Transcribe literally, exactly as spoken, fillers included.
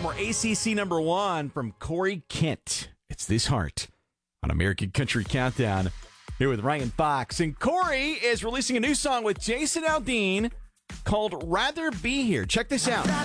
more A C C number one from Corey Kent. It's This Heart on American Country Countdown. Here with Ryan Fox. And Corey is releasing a new song with Jason Aldean called Rather Be Here. Check this out.